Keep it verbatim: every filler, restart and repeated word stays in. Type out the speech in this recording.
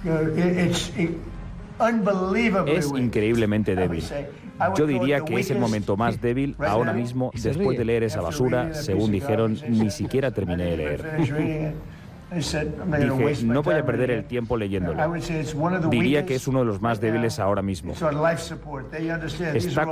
Es increíblemente débil. Yo diría que es el momento más débil ahora mismo después de leer esa basura. Según dijeron, ni siquiera terminé de leer. Dije, no voy a perder el tiempo leyéndolo. Diría que es uno de los más débiles ahora mismo. Está